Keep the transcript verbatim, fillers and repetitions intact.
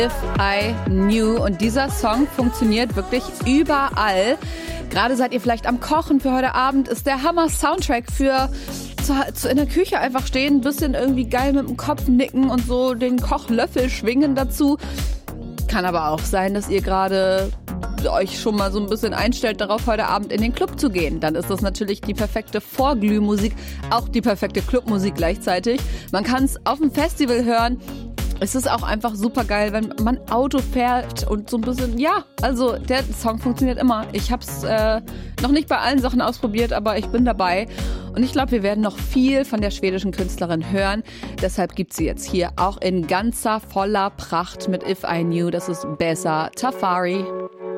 If I Knew. Und dieser Song funktioniert wirklich überall. Gerade seid ihr vielleicht am Kochen für heute Abend, ist der Hammer-Soundtrack für zu, zu in der Küche einfach stehen, ein bisschen irgendwie geil mit dem Kopf nicken und so den Kochlöffel schwingen dazu. Kann aber auch sein, dass ihr gerade euch schon mal so ein bisschen einstellt darauf, heute Abend in den Club zu gehen. Dann ist das natürlich die perfekte Vorglühmusik, auch die perfekte Clubmusik gleichzeitig. Man kann es auf dem Festival hören. Es ist auch einfach super geil, wenn man Auto fährt und so ein bisschen, ja, also der Song funktioniert immer. Ich habe es äh, noch nicht bei allen Sachen ausprobiert, aber ich bin dabei. Und ich glaube, wir werden noch viel von der schwedischen Künstlerin hören. Deshalb gibt sie jetzt hier auch in ganzer voller Pracht mit If I Knew. Das ist Besa Tafari.